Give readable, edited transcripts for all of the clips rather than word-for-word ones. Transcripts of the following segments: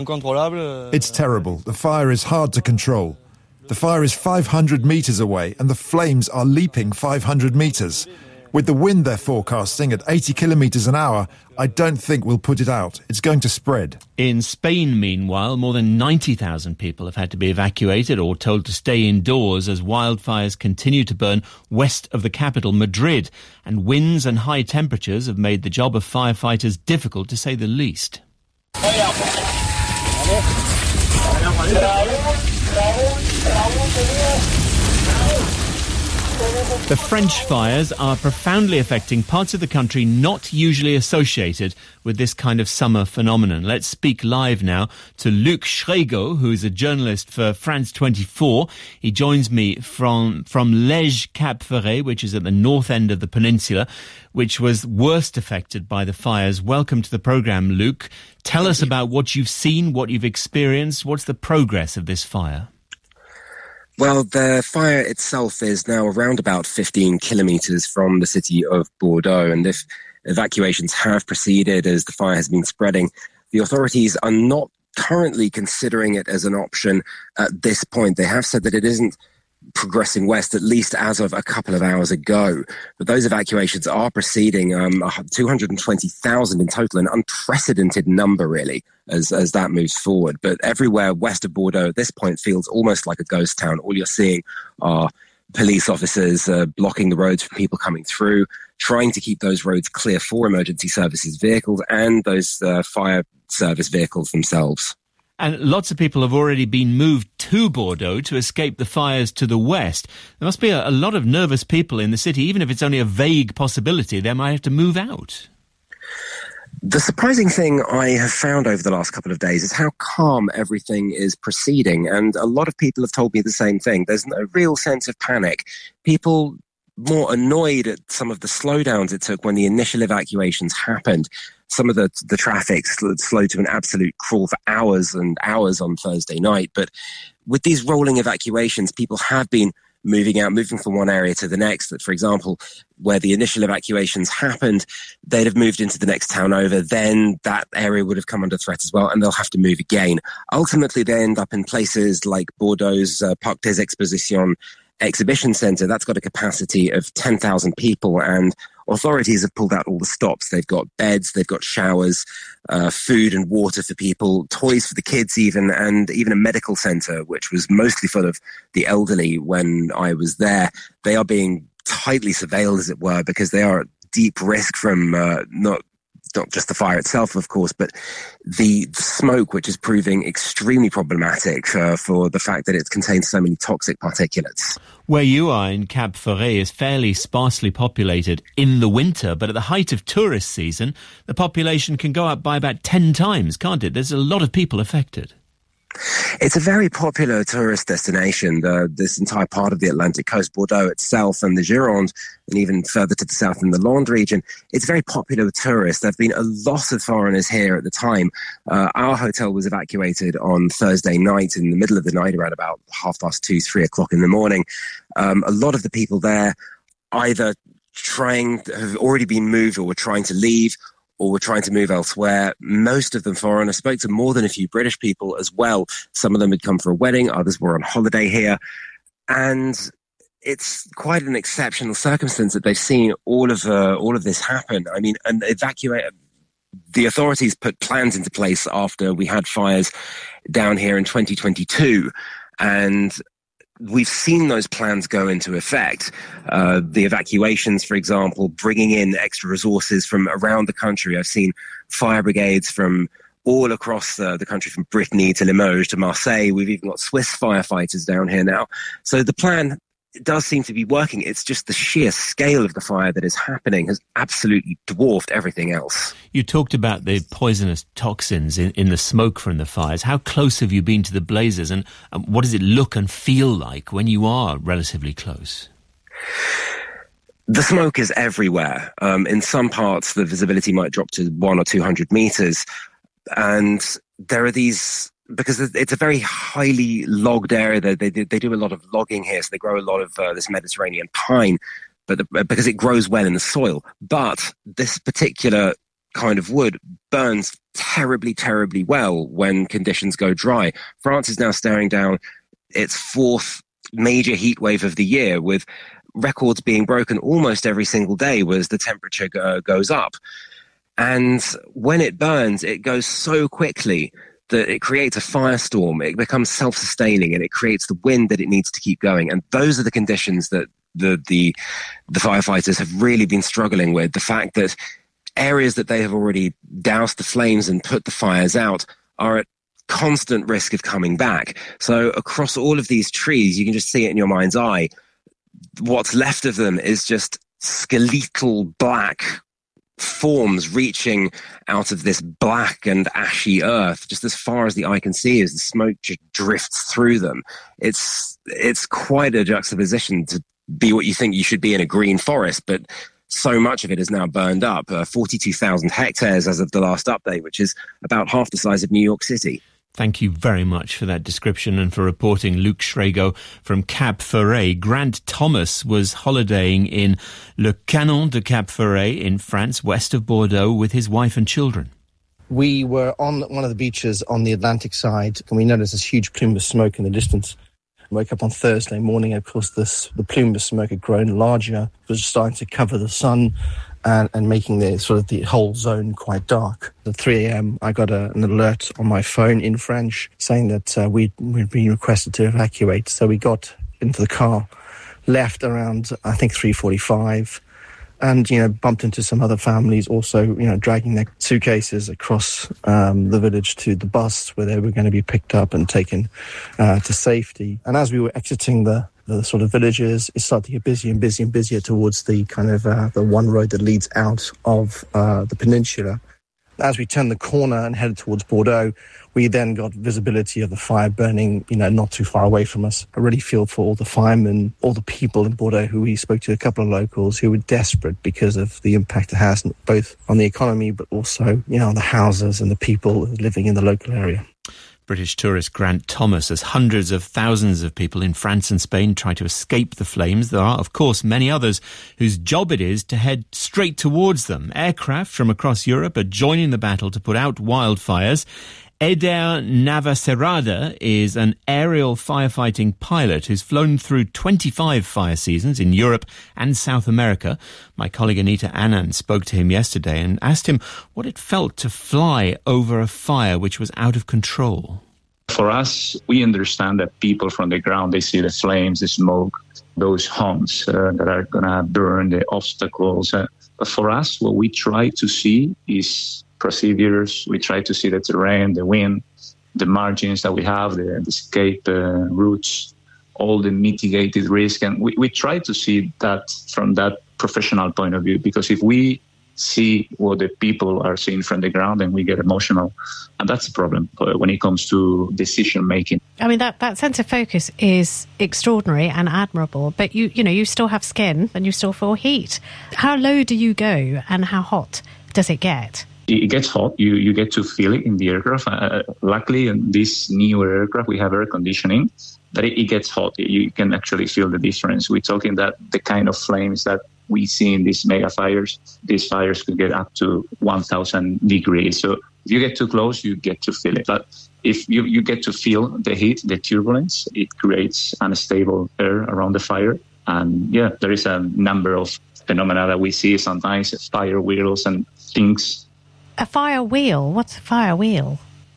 It's terrible. The fire is hard to control. The fire is 500 meters away and the flames are leaping 500 meters. With the wind they're forecasting at 80 kilometers an hour, I don't think we'll put it out. It's going to spread. In Spain, meanwhile, more than 90,000 people have had to be evacuated or told to stay indoors as wildfires continue to burn west of the capital, Madrid. And winds and high temperatures have made the job of firefighters difficult, to say the least. The French fires are profoundly affecting parts of the country not usually associated with this kind of summer phenomenon. Let's speak live now to Luc Schrego, who is a journalist for France 24. He joins me from Lège Cap Ferret, which is at the north end of the peninsula, which was worst affected by the fires. Welcome to the programme, Luc. Tell us about what you've seen, what you've experienced. What's the progress of this fire? Well, the fire itself is now around about 15 kilometres from the city of Bordeaux, and if evacuations have proceeded as the fire has been spreading, the authorities are not currently considering it as an option at this point. They have said that it isn't progressing west, at least as of a couple of hours ago. But those evacuations are proceeding, 220,000 in total, an unprecedented number, really, as that moves forward. But everywhere west of Bordeaux at this point feels almost like a ghost town. All you're seeing are police officers blocking the roads for people coming through, trying to keep those roads clear for emergency services vehicles and those fire service vehicles themselves. And lots of people have already been moved to Bordeaux to escape the fires to the west. There must be a lot of nervous people in the city. Even if it's only a vague possibility, they might have to move out. The surprising thing I have found over the last couple of days is how calm everything is proceeding. And a lot of people have told me the same thing. There's no real sense of panic. People more annoyed at some of the slowdowns it took when the initial evacuations happened. Some of the traffic slowed to an absolute crawl for hours and hours on Thursday night. But with these rolling evacuations, people have been moving from one area to the next. That, for example, where the initial evacuations happened, they'd have moved into the next town over. Then that area would have come under threat as well, and they'll have to move again. Ultimately, they end up in places like Bordeaux's Parc des Expositions exhibition centre. That's got a capacity of 10,000 people, and authorities have pulled out all the stops. They've got beds, they've got showers, food and water for people, toys for the kids even, and even a medical centre, which was mostly full of the elderly when I was there. They are being tightly surveilled, as it were, because they are at deep risk from not just the fire itself, of course, but the smoke, which is proving extremely problematic for the fact that it contains so many toxic particulates. Where you are in Cap Ferret is fairly sparsely populated in the winter, but at the height of tourist season, the population can go up by about 10 times, can't it? There's a lot of people affected. It's a very popular tourist destination, this entire part of the Atlantic coast, Bordeaux itself and the Gironde, and even further to the south in the Landes region. It's very popular with tourists. There have been a lot of foreigners here at the time. Our hotel was evacuated on Thursday night, in the middle of the night, around about 2:30, 3 o'clock in the morning. A lot of the people there either have already been moved or were trying to leave, or were trying to move elsewhere. Most of them foreign. I spoke to more than a few British people as well. Some of them had come for a wedding, others were on holiday here. And it's quite an exceptional circumstance that they've seen all of this happen. I mean, the authorities put plans into place after we had fires down here in 2022, and we've seen those plans go into effect. The evacuations, for example, bringing in extra resources from around the country. I've seen fire brigades from all across the country, from Brittany to Limoges to Marseille. We've even got Swiss firefighters down here now. So the plan does seem to be working. It's just the sheer scale of the fire that is happening has absolutely dwarfed everything else. You talked about the poisonous toxins in the smoke from the fires. How close have you been to the blazes, and what does it look and feel like when you are relatively close? The smoke is everywhere. In some parts, the visibility might drop to 100 or 200 meters. And there are these, because it's a very highly logged area. They do a lot of logging here, so they grow a lot of this Mediterranean pine, but because it grows well in the soil. But this particular kind of wood burns terribly, terribly well when conditions go dry. France is now staring down its fourth major heat wave of the year, with records being broken almost every single day as the temperature goes up. And when it burns, it goes so quickly that it creates a firestorm. It becomes self-sustaining, and it creates the wind that it needs to keep going. And those are the conditions that the firefighters have really been struggling with. The fact that areas that they have already doused the flames and put the fires out are at constant risk of coming back. So across all of these trees, you can just see it in your mind's eye. What's left of them is just skeletal black forms reaching out of this black and ashy earth just as far as the eye can see as the smoke just drifts through them. It's quite a juxtaposition to be what you think you should be in a green forest, but so much of it is now burned up. 42,000 hectares as of the last update, which is about half the size of New York City. Thank you very much for that description and for reporting, Luc Schrego from Cap Ferret. Grant Thomas was holidaying in Le Canon de Cap Ferret in France, west of Bordeaux, with his wife and children. We were on one of the beaches on the Atlantic side, and we noticed this huge plume of smoke in the distance. Woke up on Thursday morning, of course, the plume of smoke had grown larger. It was starting to cover the sun and making the whole zone quite dark. At 3 a.m., I got an alert on my phone in French saying that we'd been requested to evacuate. So we got into the car, left around, I think, 3:45, and, bumped into some other families also, dragging their suitcases across the village to the bus where they were going to be picked up and taken to safety. And as we were exiting the sort of villages, it started to get busier and busier and busier towards the kind of the one road that leads out of the peninsula. As we turned the corner and headed towards Bordeaux, we then got visibility of the fire burning, not too far away from us. I really feel for all the firemen, all the people in Bordeaux who we spoke to, a couple of locals who were desperate because of the impact it has both on the economy, but also, on the houses and the people living in the local area. British tourist Grant Thomas. As hundreds of thousands of people in France and Spain try to escape the flames, there are, of course, many others whose job it is to head straight towards them. Aircraft from across Europe are joining the battle to put out wildfires. Eder Navacerrada is an aerial firefighting pilot who's flown through 25 fire seasons in Europe and South America. My colleague Anita Anand spoke to him yesterday and asked him what it felt to fly over a fire which was out of control. For us, we understand that people from the ground, they see the flames, the smoke, those homes that are going to burn, the obstacles. But for us, what we try to see is procedures. We try to see the terrain, the wind, the margins that we have, the escape routes, all the mitigated risk. And we try to see that from that professional point of view, because if we see what the people are seeing from the ground, then we get emotional. And that's the problem when it comes to decision making. I mean, that sense of focus is extraordinary and admirable, but you still have skin and you still feel heat. How low do you go and how hot does it get? It gets hot. You get to feel it in the aircraft. Luckily, in this newer aircraft, we have air conditioning, but it gets hot. You can actually feel the difference. We're talking that the kind of flames that we see in these mega fires, these fires could get up to 1,000 degrees. So if you get too close, you get to feel it. But if you get to feel the heat, the turbulence, it creates unstable air around the fire. And there is a number of phenomena that we see sometimes, fire wheels and things. A fire wheel? What's a fire wheel?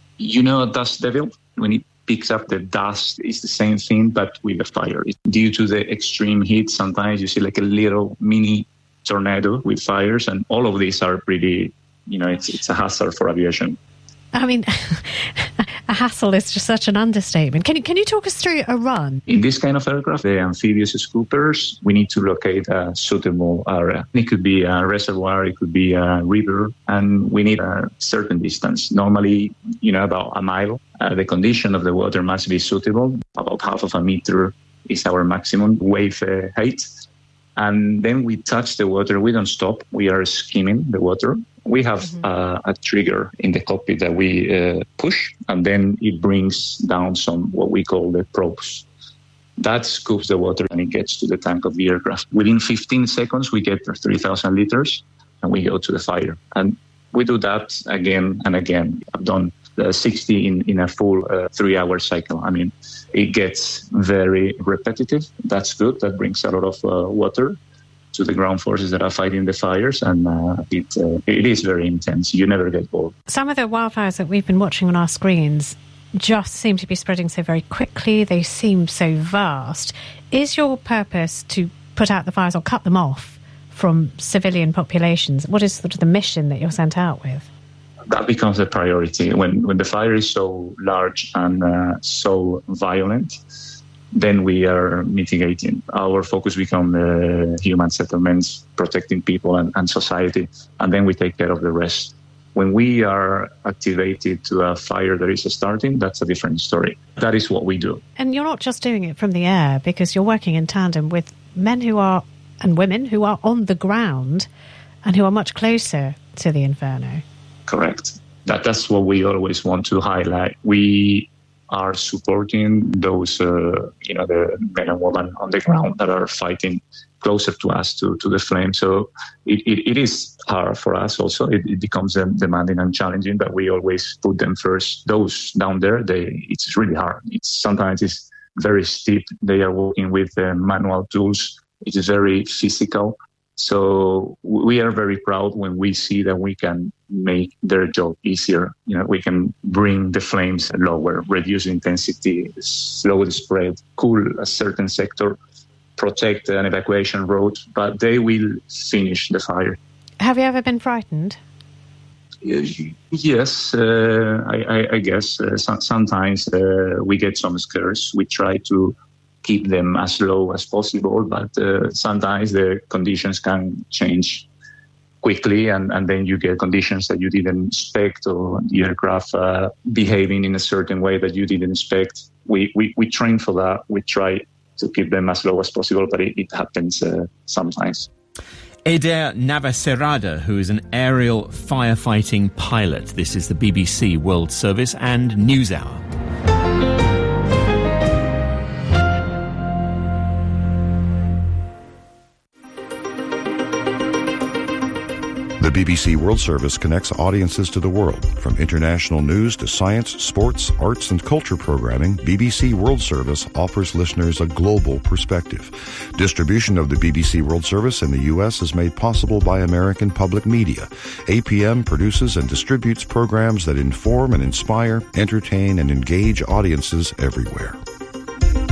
A dust devil, when it picks up the dust, it's the same thing, but with a fire. Due to the extreme heat, sometimes you see like a little mini tornado with fires, and all of these are pretty, it's a hazard for aviation. I mean, a hassle is just such an understatement. Can you talk us through a run? In this kind of aircraft, the amphibious scoopers, we need to locate a suitable area. It could be a reservoir, it could be a river, and we need a certain distance. Normally, about a mile. The condition of the water must be suitable. About half of a meter is our maximum wave height. And then we touch the water. We don't stop. We are skimming the water. We have a trigger in the cockpit that we push, and then it brings down some what we call the probes. That scoops the water and it gets to the tank of the aircraft. Within 15 seconds, we get 3,000 liters and we go to the fire. And we do that again and again. I've done 60 in a full 3-hour cycle. I mean, it gets very repetitive. That's good. That brings a lot of water to the ground forces that are fighting the fires, and it is very intense. You never get bored. Some of the wildfires that we've been watching on our screens just seem to be spreading so very quickly. They seem so vast. Is your purpose to put out the fires or cut them off from civilian populations? What is sort of the mission that you're sent out with? That becomes a priority. When the fire is so large and so violent, then we are mitigating. Our focus becomes human settlements, protecting people and society, and then we take care of the rest. When we are activated to a fire that is starting, that's a different story. That is what we do. And you're not just doing it from the air, because you're working in tandem with men and women who are on the ground and who are much closer to the inferno. Correct. That's what we always want to highlight. We are supporting those, the men and women on the ground that are fighting closer to us, to the flame. So it is hard for us also. It becomes demanding and challenging, but we always put them first. Those down there, it's really hard. Sometimes it's very steep. They are working with manual tools. It is very physical. So we are very proud when we see that we can make their job easier. We can bring the flames lower, reduce intensity, slow the spread, cool a certain sector, protect an evacuation route, but they will finish the fire. Have you ever been frightened? Yes, I guess. Sometimes we get some scares. We try to keep them as low as possible, but sometimes the conditions can change quickly, and then you get conditions that you didn't expect, or the aircraft behaving in a certain way that you didn't expect. We train for that. We try to keep them as low as possible, but it happens sometimes. Eder Navacerrada, who is an aerial firefighting pilot. This is the BBC World Service and NewsHour. The BBC World Service connects audiences to the world. From international news to science, sports, arts, and culture programming, BBC World Service offers listeners a global perspective. Distribution of the BBC World Service in the U.S. is made possible by American Public Media. APM produces and distributes programs that inform and inspire, entertain, and engage audiences everywhere.